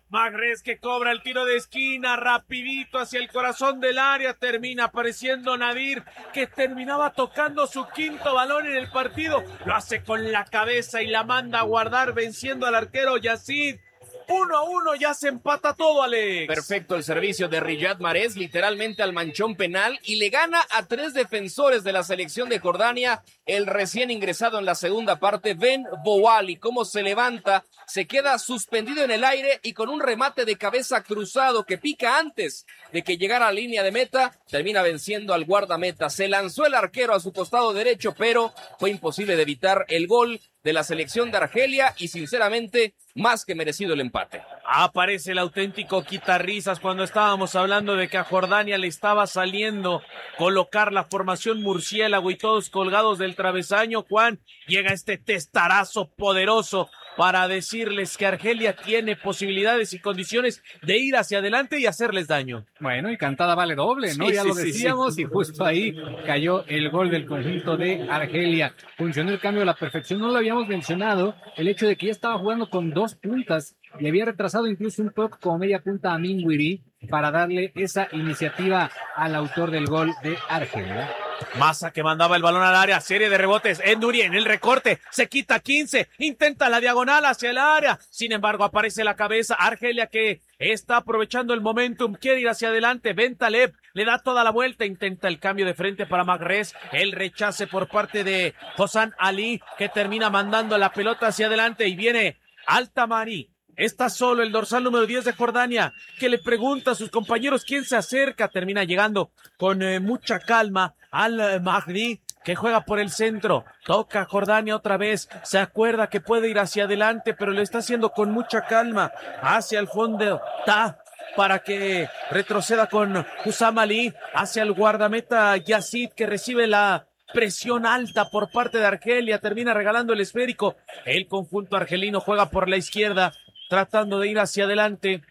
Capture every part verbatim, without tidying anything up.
Magrez que cobra el tiro de esquina, rapidito hacia el corazón del área, termina apareciendo Nadir, que terminaba tocando su quinto balón en el partido, lo hace con la cabeza y la manda a guardar, venciendo al arquero Yacid. Uno a uno, ya se empata todo, Alex. Perfecto el servicio de Riyad Mahrez, literalmente al manchón penal, y le gana a tres defensores de la selección de Jordania, el recién ingresado en la segunda parte, Ben Bouali. Cómo se levanta, se queda suspendido en el aire y con un remate de cabeza cruzado que pica antes de que llegara a la línea de meta, termina venciendo al guardameta. Se lanzó el arquero a su costado derecho, pero fue imposible de evitar el gol de la selección de Argelia y sinceramente más que merecido el empate. Aparece el auténtico quitarrisas cuando estábamos hablando de que a Jordania le estaba saliendo colocar la formación murciélago y todos colgados del travesaño. Juan, llega este testarazo poderoso para decirles que Argelia tiene posibilidades y condiciones de ir hacia adelante y hacerles daño. Bueno, y cantada vale doble, ¿no? Sí, ya sí, lo sí, decíamos, sí. Y justo ahí cayó el gol del conjunto de Argelia. Funcionó el cambio a la perfección, no lo habíamos mencionado, el hecho de que ya estaba jugando con dos puntas y había retrasado incluso un poco como media punta a Amin Wiri para darle esa iniciativa al autor del gol de Argelia. Massa que mandaba el balón al área, serie de rebotes, Enduri en el recorte, se quita quince, intenta la diagonal hacia el área, sin embargo aparece la cabeza, Argelia que está aprovechando el momentum, quiere ir hacia adelante, Ben Taleb le da toda la vuelta, intenta el cambio de frente para Magrez, el rechace por parte de Hossam Ali, que termina mandando la pelota hacia adelante y viene Altamari. Está solo el dorsal número diez de Jordania, que le pregunta a sus compañeros quién se acerca, termina llegando con eh, mucha calma al eh, Mahdi, que juega por el centro, toca Jordania otra vez, se acuerda que puede ir hacia adelante, pero lo está haciendo con mucha calma, hacia el fondo, ta, para que retroceda con Hussam Ali, hacia el guardameta Yacid, que recibe la presión alta por parte de Argelia, termina regalando el esférico, el conjunto argelino juega por la izquierda, tratando de ir hacia adelante,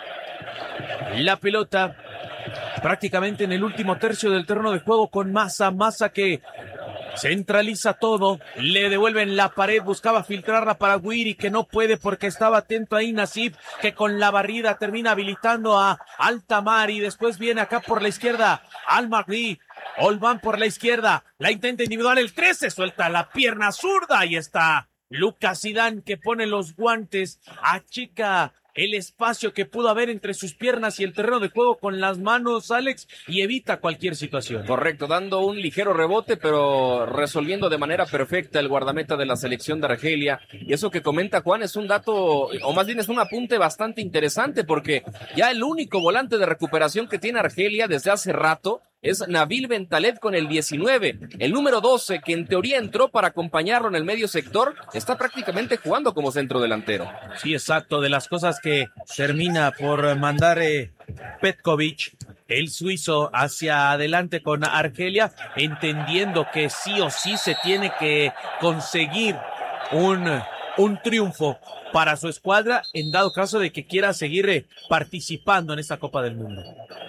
la pelota prácticamente en el último tercio del terreno de juego con Massa, Massa que centraliza todo, le devuelven la pared, buscaba filtrarla para Wiri, que no puede porque estaba atento ahí Nasib, que con la barrida termina habilitando a Altamari, después viene acá por la izquierda Al-Mahdi, Olban por la izquierda, la intenta individual, el trece, suelta la pierna zurda, ahí está Lucas Zidane que pone los guantes, achica el espacio que pudo haber entre sus piernas y el terreno de juego con las manos, Alex, y evita cualquier situación. Correcto, dando un ligero rebote, pero resolviendo de manera perfecta el guardameta de la selección de Argelia. Y eso que comenta Juan es un dato, o más bien es un apunte bastante interesante, porque ya el único volante de recuperación que tiene Argelia desde hace rato es Nabil Ben Taleb con el diecinueve. El número doce, que en teoría entró para acompañarlo en el medio sector, está prácticamente jugando como centro delantero. Sí, exacto, de las cosas que termina por mandar eh, Petkovic, el suizo, hacia adelante con Argelia, entendiendo que sí o sí se tiene que conseguir un, un triunfo para su escuadra, en dado caso de que quiera seguir eh, participando en esta Copa del Mundo.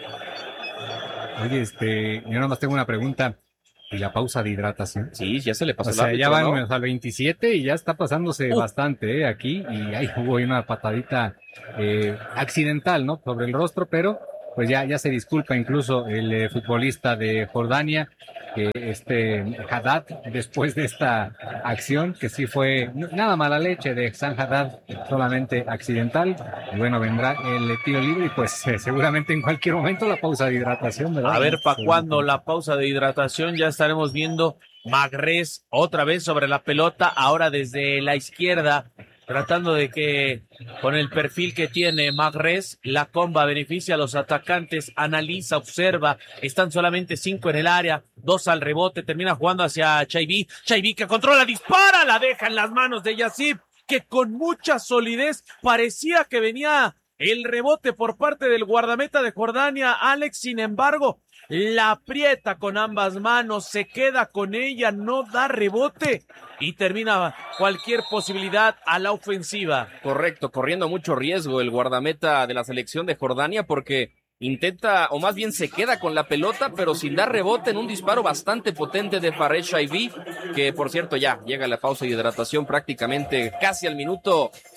Oye, este, yo nada más tengo una pregunta. ¿Y la pausa de hidratación? Sí, ya se le pasó O el sea, árbitro, ya van ¿no? al veintisiete y ya está pasándose Uh. bastante eh, aquí. Y ahí hubo una patadita eh, accidental, ¿no? Sobre el rostro, pero pues ya, ya se disculpa incluso el eh, futbolista de Jordania, que este Haddad, después de esta acción, que sí fue nada mala leche de San Haddad, solamente accidental. Y bueno, vendrá el tiro libre y pues eh, seguramente en cualquier momento la pausa de hidratación, ¿verdad? A ver, ¿para Sí. cuándo la pausa de hidratación? Ya estaremos viendo Magrez otra vez sobre la pelota, ahora desde la izquierda, tratando de que con el perfil que tiene Magrez, la comba beneficia a los atacantes, analiza, observa, están solamente cinco en el área, dos al rebote, termina jugando hacia Chaibi, Chaibi que controla, dispara, la deja en las manos de Yacib, que con mucha solidez parecía que venía el rebote por parte del guardameta de Jordania, Alex, sin embargo, la aprieta con ambas manos, se queda con ella, no da rebote y termina cualquier posibilidad a la ofensiva. Correcto, corriendo mucho riesgo el guardameta de la selección de Jordania porque intenta, o más bien se queda con la pelota, pero sin dar rebote en un disparo bastante potente de Fares Chaibi, que por cierto ya llega a la pausa de hidratación prácticamente casi al minuto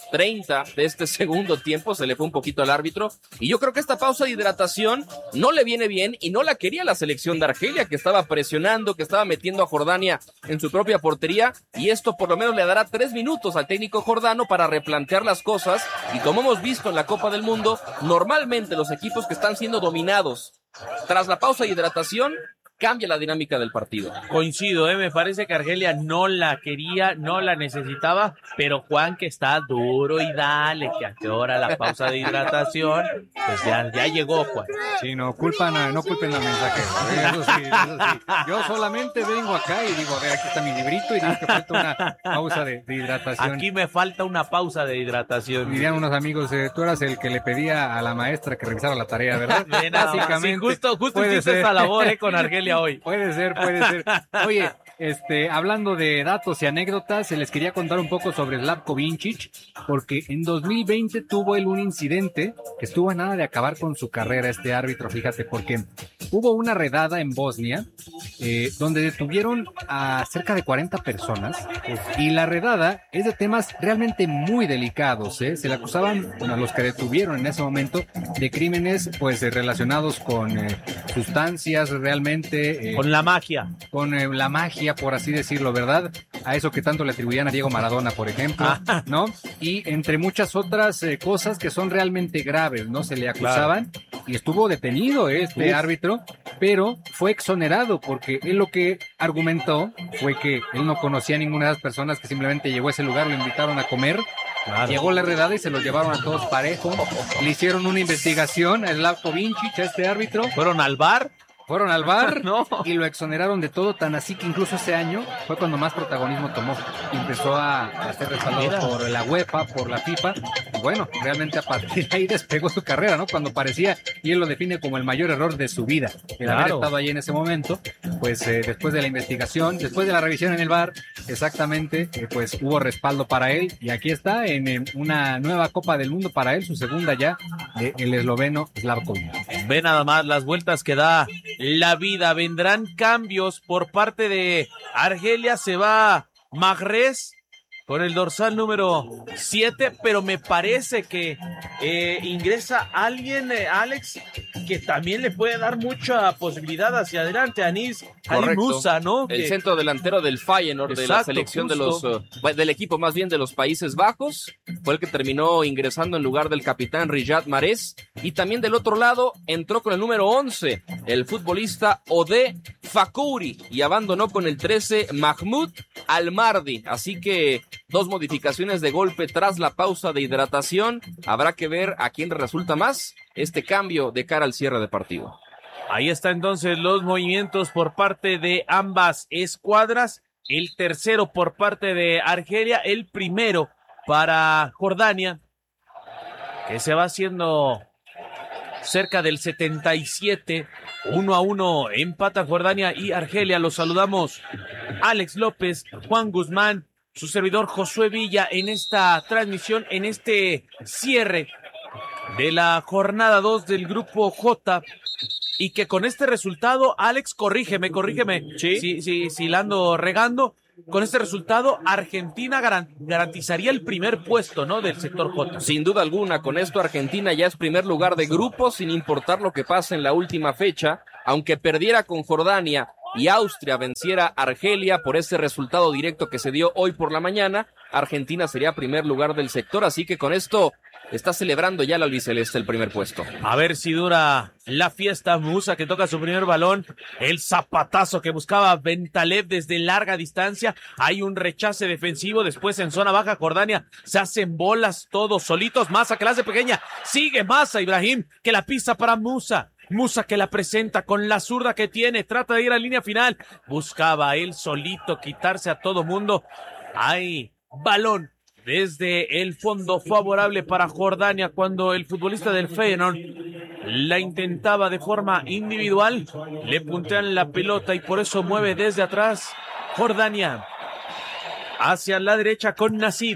treinta de este segundo tiempo, se le fue un poquito al árbitro, y yo creo que esta pausa de hidratación no le viene bien y no la quería la selección de Argelia, que estaba presionando, que estaba metiendo a Jordania en su propia portería, y esto por lo menos le dará tres minutos al técnico jordano para replantear las cosas, y como hemos visto en la Copa del Mundo, normalmente los equipos que están siendo dominados tras la pausa de hidratación cambia la dinámica del partido. Coincido, ¿eh? Me parece que Argelia no la quería, no la necesitaba, pero Juan, que está duro y dale, que a qué hora la pausa de hidratación, pues ya, ya llegó, Juan. Sí, no culpan a, no culpen al mensajero, ¿eh? Eso sí, eso sí. Yo solamente vengo acá y digo, a ver, aquí está mi librito y digo que falta una pausa de, de hidratación. Aquí me falta una pausa de hidratación. Dirían unos amigos, eh, tú eras el que le pedía a la maestra que revisara la tarea, ¿verdad? Básicamente. Sí, justo, justo hiciste esa labor, eh, con Argelia hoy. Puede ser, puede ser. Oye, este, hablando de datos y anécdotas, se les quería contar un poco sobre Slavko Vincic, porque en dos mil veinte tuvo él un incidente que estuvo a nada de acabar con su carrera, este árbitro, fíjate, porque hubo una redada en Bosnia, eh, donde detuvieron a cerca de cuarenta personas, y la redada es de temas realmente muy delicados, ¿eh? Se le acusaban, bueno, a los que detuvieron en ese momento, de crímenes, pues, eh, relacionados con eh, sustancias realmente... Eh, con la magia. Con eh, la magia, por así decirlo, ¿verdad? A eso que tanto le atribuían a Diego Maradona, por ejemplo, ah. ¿no? Y entre muchas otras eh, cosas que son realmente graves, ¿no? Se le acusaban, claro. Y estuvo detenido eh, este Uf. árbitro, pero fue exonerado porque él lo que argumentó fue que él no conocía a ninguna de las personas, que simplemente llegó a ese lugar, lo invitaron a comer, claro. Llegó la redada y se los llevaron a todos parejo, le hicieron una investigación a Slavko Vincic, a este árbitro. ¿Fueron al bar? Fueron al bar no. y lo exoneraron de todo, tan así que incluso ese año fue cuando más protagonismo tomó. Empezó a, a ser respaldado Mira. por la UEFA, por la FIFA. Y bueno, realmente a partir de ahí despegó su carrera, ¿no? Cuando parecía, y él lo define como el mayor error de su vida, el claro. haber estado ahí en ese momento. Pues eh, después de la investigación, después de la revisión en el bar, exactamente, eh, pues hubo respaldo para él. Y aquí está en eh, una nueva Copa del Mundo para él, su segunda ya, de el esloveno Slavko Vincic. Ve nada más las vueltas que da la vida. Vendrán cambios por parte de Argelia. Se va Mahrez con el dorsal número siete, pero me parece que eh, ingresa alguien, eh, Alex, que también le puede dar mucha posibilidad hacia adelante. Anis Musa, ¿no? El que... centro delantero del Feyenoord, Exacto, de la selección justo. de los uh, del equipo más bien de los Países Bajos, fue el que terminó ingresando en lugar del capitán Riyad Mahrez, y también del otro lado entró con el número once el futbolista Ode Fakouri, y abandonó con el trece Mahmoud Almardi. Así que dos modificaciones de golpe tras la pausa de hidratación. Habrá que ver a quién resulta más este cambio de cara al cierre de partido. Ahí está entonces los movimientos por parte de ambas escuadras. El tercero por parte de Argelia, el primero para Jordania, que se va haciendo cerca del setenta y siete. Uno a uno empata Jordania y Argelia. Los saludamos Alex López, Juan Guzmán, su servidor Josué Villa, en esta transmisión, en este cierre de la jornada dos del grupo J, y que con este resultado, Alex, corrígeme, corrígeme, sí, sí, sí, sí la ando regando, con este resultado Argentina garan- garantizaría el primer puesto, ¿no?, del sector J. Sin duda alguna, con esto Argentina ya es primer lugar de grupo, sin importar lo que pase en la última fecha, aunque perdiera con Jordania y Austria venciera a Argelia por ese resultado directo que se dio hoy por la mañana, Argentina sería primer lugar del sector, así que con esto está celebrando ya la albiceleste el primer puesto. A ver si dura la fiesta. Musa, que toca su primer balón, el zapatazo que buscaba Bentaleb desde larga distancia, hay un rechace defensivo, después en zona baja Jordania se hacen bolas todos solitos. Massa, que la hace pequeña, sigue Massa, Ibrahim, que la pisa para Musa, Musa que la presenta con la zurda que tiene, trata de ir a la línea final, buscaba él solito quitarse a todo mundo. Hay balón desde el fondo favorable para Jordania cuando el futbolista del Feyenoord la intentaba de forma individual, le puntean la pelota y por eso mueve desde atrás Jordania hacia la derecha con Nasib.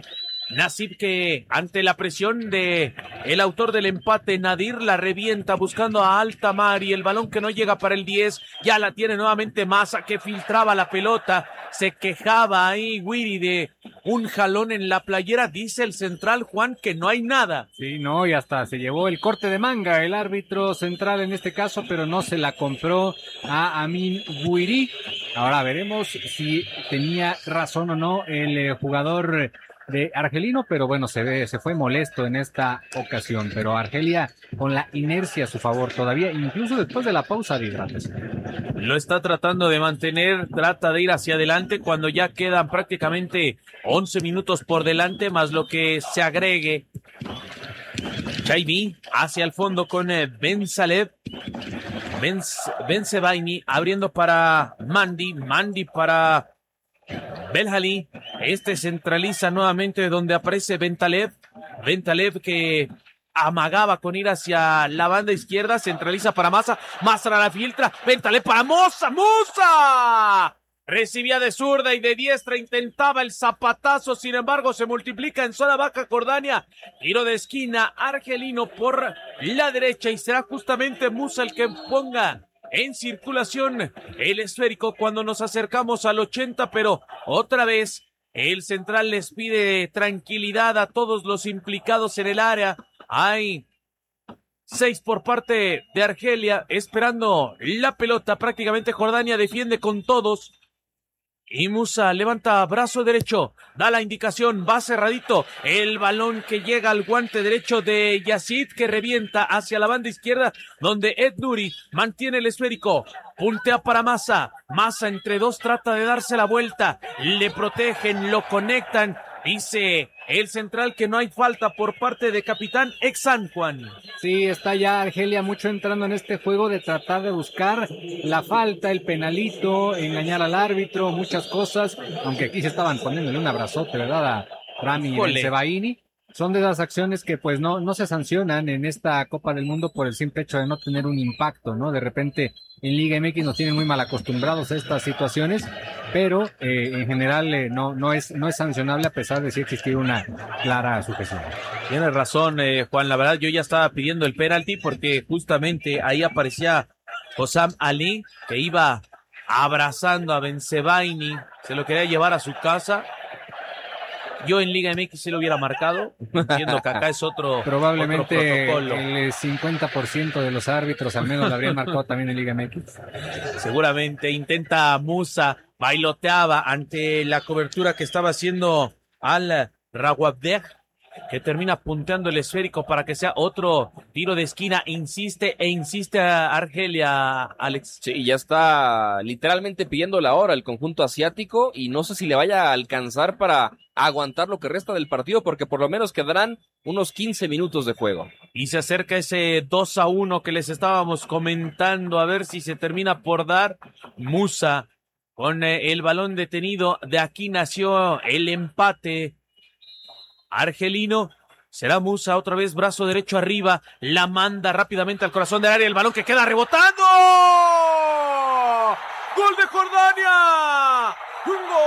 Nasib, que ante la presión de el autor del empate, Nadir, la revienta buscando a Altamar, y el balón que no llega para el diez, ya la tiene nuevamente Massa, que filtraba la pelota. Se quejaba ahí Wiri de un jalón en la playera, dice el central Juan que no hay nada. Sí, no, y hasta se llevó el corte de manga el árbitro central en este caso, pero no se la compró a Amin Wiri. Ahora veremos si tenía razón o no el eh, jugador de argelino, pero bueno, se ve, se fue molesto en esta ocasión, pero Argelia con la inercia a su favor todavía, incluso después de la pausa de hidratación. Lo está tratando de mantener, trata de ir hacia adelante cuando ya quedan prácticamente once minutos por delante, más lo que se agregue. Chaibi hacia el fondo con eh, Ben Saleh, Ben, Ben Sebaini abriendo para Mandi, Mandi para Belhali. Este centraliza nuevamente donde aparece Bentaleb. Bentaleb que amagaba con ir hacia la banda izquierda, centraliza para Massa, Massa la filtra, Bentaleb para Moza, Moza recibía de zurda y de diestra, intentaba el zapatazo, sin embargo se multiplica en zona baja Jordania, tiro de esquina argelino por la derecha, y será justamente Musa el que ponga en circulación el esférico cuando nos acercamos al ochenta, pero otra vez el central les pide tranquilidad a todos los implicados en el área. Hay seis por parte de Argelia esperando la pelota, prácticamente Jordania defiende con todos. Y Musa levanta brazo derecho, da la indicación, va cerradito, el balón que llega al guante derecho de Yacid, que revienta hacia la banda izquierda, donde Ed Nuri mantiene el esférico, puntea para Massa, Massa entre dos trata de darse la vuelta, le protegen, lo conectan, dice el central que no hay falta por parte de capitán ex San Juan. Sí, está ya Argelia mucho entrando en este juego de tratar de buscar la falta, el penalito, engañar al árbitro, muchas cosas, aunque aquí se estaban poniéndole un abrazote, ¿verdad? A Rami y Sebaini. Son de las acciones que pues no, no se sancionan en esta Copa del Mundo por el simple hecho de no tener un impacto, ¿no? De repente en Liga M X nos tienen muy mal acostumbrados a estas situaciones, pero eh, en general eh, no, no, es, no es sancionable a pesar de si existir una clara sujeción. Tienes razón, eh, Juan, la verdad yo ya estaba pidiendo el penalti porque justamente ahí aparecía Hossam Ali, que iba abrazando a Bensebaini, se lo quería llevar a su casa. Yo en Liga M X se lo hubiera marcado, entiendo que acá es otro probablemente otro protocolo. El cincuenta por ciento de los árbitros al menos lo habrían marcado también en Liga M X. Seguramente intenta Musa, bailoteaba ante la cobertura que estaba haciendo al Rawabdeh, que termina punteando el esférico para que sea otro tiro de esquina. Insiste e insiste a Argelia, Alex. Sí, ya está literalmente pidiendo la hora el conjunto asiático y no sé si le vaya a alcanzar para aguantar lo que resta del partido, porque por lo menos quedarán unos quince minutos de juego. Y se acerca ese dos a uno que les estábamos comentando, a ver si se termina por dar. Musa con eh, el balón detenido, de aquí nació el empate argelino. Será Musa otra vez, brazo derecho arriba, la manda rápidamente al corazón del área, el balón que queda rebotando. ¡Gol de Jordania! ¡Un gol!